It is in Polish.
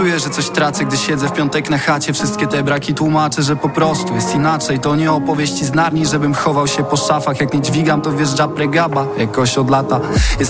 Czuję, że coś tracę, gdy siedzę w piątek na chacie. Wszystkie te braki tłumaczę, że po prostu jest inaczej. To nie opowieści z Narni, żebym chował się po szafach. Jak nie dźwigam, to wjeżdża pregaba jakoś od lata. Jest